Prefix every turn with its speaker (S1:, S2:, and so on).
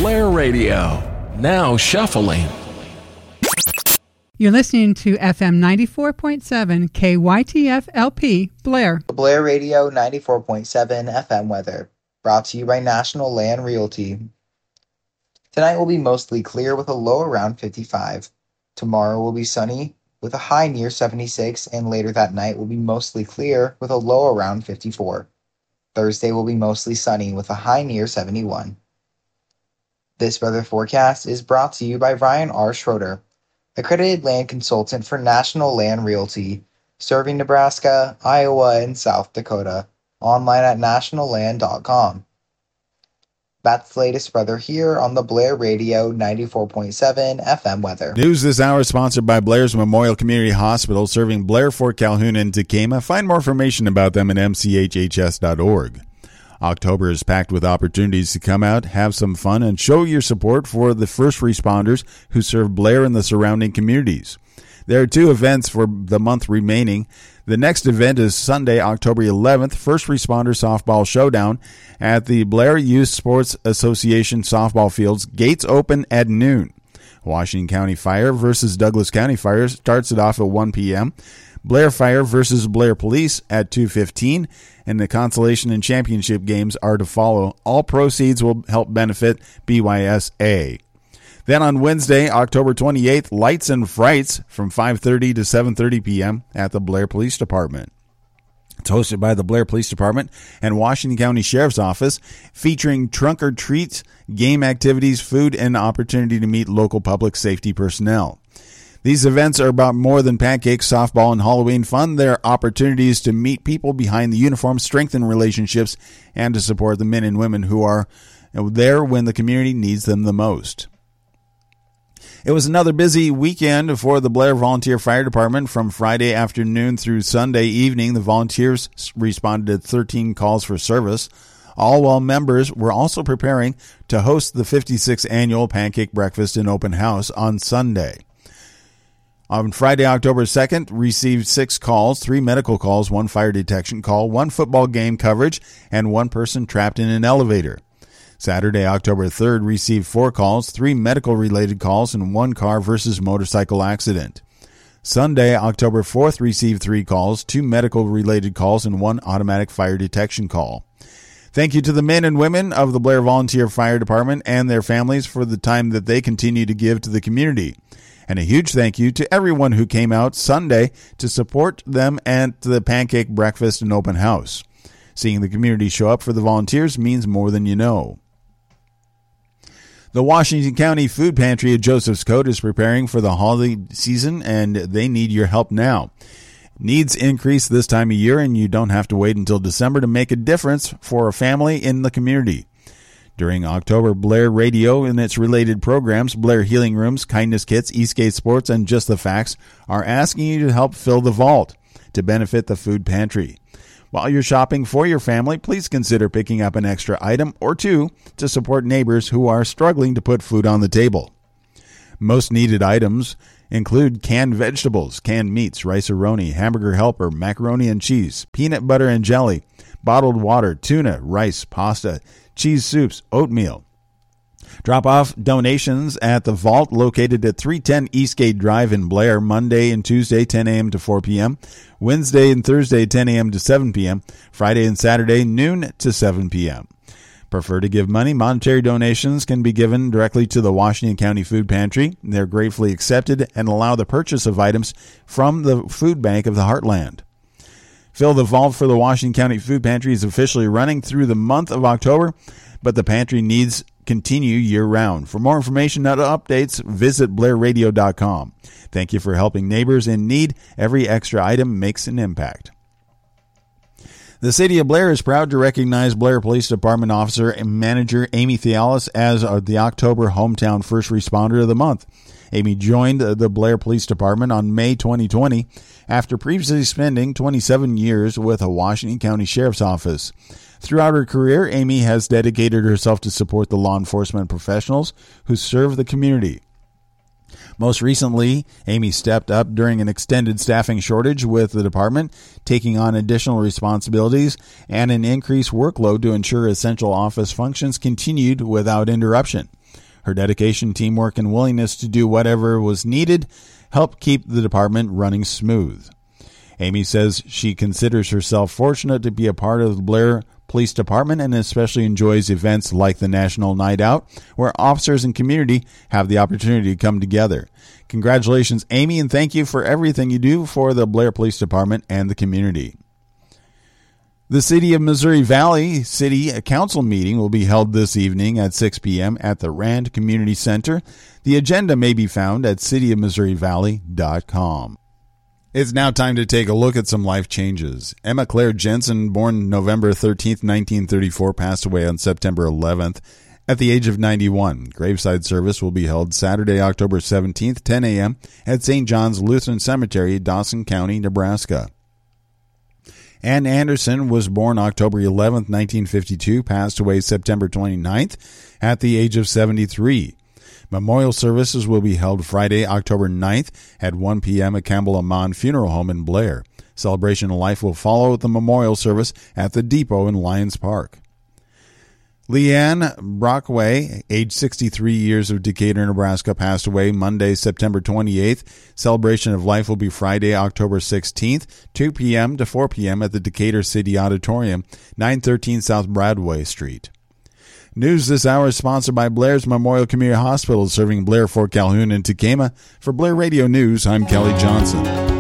S1: Blair Radio. Now shuffling.
S2: You're listening to FM 94.7 KYTF LP, Blair.
S3: Blair Radio 94.7 FM weather. Brought to you by National Land Realty. Tonight will be mostly clear with a low around 55. Tomorrow will be sunny with a high near 76, and later that night will be mostly clear with a low around 54. Thursday will be mostly sunny with a high near 71. This weather forecast is brought to you by Ryan R. Schroeder, accredited land consultant for National Land Realty, serving Nebraska, Iowa, and South Dakota. Online at nationalland.com. That's the latest weather here on the Blair Radio 94.7 FM weather.
S4: News this hour is sponsored by Blair's Memorial Community Hospital, serving Blair, Fort Calhoun, and Tekamah. Find more information about them at mchhs.org. October is packed with opportunities to come out, have some fun, and show your support for the first responders who serve Blair and the surrounding communities. There are 2 events for the month remaining. The next event is Sunday, October 11th, First Responder Softball Showdown at the Blair Youth Sports Association softball fields. Gates open at noon. Washington County Fire versus Douglas County Fire starts it off at 1 p.m. Blair Fire versus Blair Police at 2:15, and the consolation and championship games are to follow. All proceeds will help benefit BYSA. Then on Wednesday, October 28th, Lights and Frights from 5:30 to 7:30 p.m. at the Blair Police Department. It's hosted by the Blair Police Department and Washington County Sheriff's Office, featuring trunk or treats, game activities, food, and opportunity to meet local public safety personnel. These events are about more than pancakes, softball, and Halloween fun. They're opportunities to meet people behind the uniform, strengthen relationships, and to support the men and women who are there when the community needs them the most. It was another busy weekend for the Blair Volunteer Fire Department. From Friday afternoon through Sunday evening, the volunteers responded to 13 calls for service, all while members were also preparing to host the 56th annual Pancake Breakfast and Open House on Sunday. On Friday, October 2nd, received 6 calls, 3 medical calls, 1 fire detection call, 1 football game coverage, and 1 person trapped in an elevator. Saturday, October 3rd, received 4 calls, 3 medical-related calls, and 1 car versus motorcycle accident. Sunday, October 4th, received 3 calls, 2 medical-related calls, and 1 automatic fire detection call. Thank you to the men and women of the Blair Volunteer Fire Department and their families for the time that they continue to give to the community. And a huge thank you to everyone who came out Sunday to support them at the Pancake Breakfast and Open House. Seeing the community show up for the volunteers means more than you know. The Washington County Food Pantry at Joseph's Coat is preparing for the holiday season, and they need your help now. Needs increase this time of year, and you don't have to wait until December to make a difference for a family in the community. During October, Blair Radio and its related programs, Blair Healing Rooms, Kindness Kits, Eastgate Sports, and Just the Facts, are asking you to help fill the vault to benefit the food pantry. While you're shopping for your family, please consider picking up an extra item or 2 to support neighbors who are struggling to put food on the table. Most needed items include canned vegetables, canned meats, rice-a-roni, hamburger helper, macaroni and cheese, peanut butter and jelly, bottled water, tuna, rice, pasta, cheese soups, oatmeal. Drop off donations at the vault located at 310 Eastgate Drive in Blair, Monday and Tuesday, 10 a.m. to 4 p.m., Wednesday and Thursday, 10 a.m. to 7 p.m., Friday and Saturday, noon to 7 p.m. Prefer to give money? Monetary donations can be given directly to the Washington County Food Pantry. They're gratefully accepted and allow the purchase of items from the Food Bank of the Heartland. Fill the vault for the Washington County Food Pantry is officially running through the month of October, but the pantry needs continue year-round. For more information and updates, visit blairradio.com. Thank you for helping neighbors in need. Every extra item makes an impact. The City of Blair is proud to recognize Blair Police Department Officer and Manager Amy Thealis as the October Hometown First Responder of the Month. Amy joined the Blair Police Department on May 2020 after previously spending 27 years with the Washington County Sheriff's Office. Throughout her career, Amy has dedicated herself to support the law enforcement professionals who serve the community. Most recently, Amy stepped up during an extended staffing shortage with the department, taking on additional responsibilities and an increased workload to ensure essential office functions continued without interruption. Her dedication, teamwork, and willingness to do whatever was needed helped keep the department running smooth. Amy says she considers herself fortunate to be a part of the Blair Police Department and especially enjoys events like the National Night Out, where officers and community have the opportunity to come together. Congratulations, Amy, and thank you for everything you do for the Blair Police Department and the community. The City of Missouri Valley City Council meeting will be held this evening at 6 p.m. at the Rand Community Center. The agenda may be found at cityofmissourivalley.com. It's now time to take a look at some life changes. Emma Claire Jensen, born November 13, 1934, passed away on September 11th at the age of 91. Graveside service will be held Saturday, October 17th, 10 a.m. at St. John's Lutheran Cemetery, Dawson County, Nebraska. Ann Anderson was born October 11, 1952, passed away September 29th at the age of 73. Memorial services will be held Friday, October 9th at 1 p.m. at Campbell Amon Funeral Home in Blair. Celebration of Life will follow the memorial service at the Depot in Lions Park. Leanne Brockway, age 63 years, of Decatur, Nebraska, passed away Monday, September 28th. Celebration of Life will be Friday, October 16th, 2 p.m. to 4 p.m. at the Decatur City Auditorium, 913 South Broadway Street. News this hour is sponsored by Blair's Memorial Community Hospital, serving Blair, Fort Calhoun, and Tekamah. For Blair Radio News, I'm Kelly Johnson.